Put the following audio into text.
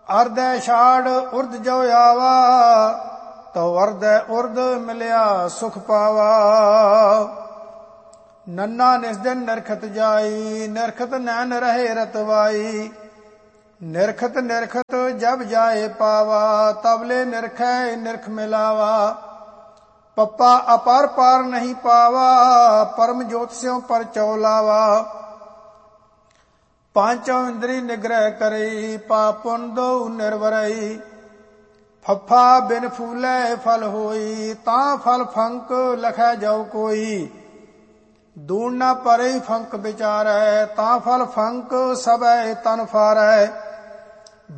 ਅਰਦੈ ਛਾੜ ਉਰਦ ਜੋ ਆਵਾ, ਤੋ ਅਰਦੈ ਉਰਦ ਮਿਲਿਆ ਸੁਖ ਪਾਵਾ। ਨੰਨਾ ਨਿਸ ਦਿਨ ਨਿਰਖਤ ਜਾਈ, ਨਿਰਖਤ ਨੈਣ ਰਹੇ ਰਤਵਾਈ। ਨਿਰਖਤ ਨਿਰਖਤ ਜਬ ਜਾਏ ਪਾਵਾ, ਤਬਲੇ ਨਿਰਖੈ ਨਿਰਖ ਮਿਲਾਵਾ। ਪੱਪਾ ਅਪਰ ਪਾਰ ਨਹੀਂ ਪਾਵਾ, ਪਰਮ ਜੋਤ ਸਿਉ ਪਰ ਚੌਲਾਵਾ। ਪਾਂਚੋ ਇੰਦਰੀ ਨਿਗ੍ਰਹਿ ਕਰਈ, ਪਾਪ ਪੁਨ ਦਉ ਨਿਰਵਰਈ। ਫੱਫਾ ਬਿਨ ਫੂਲੇ ਫਲ ਹੋਈ, ਤਾਂ ਫਲ ਫੰਕ ਲਖੈ ਜਾਉ ਕੋਈ। ਦੂਣ ਨਾ ਪਰਈ ਫੰਕ ਵਿਚਾਰੈ, ਤਾਂ ਫਲ ਫੰਕ ਸਭੈ ਤਨ ਫਾਰੈ।